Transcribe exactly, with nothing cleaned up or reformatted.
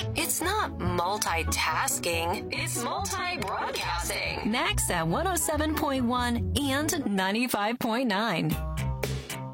It's not multitasking. It's multi-broadcasting. Next at one oh seven point one and ninety-five point nine.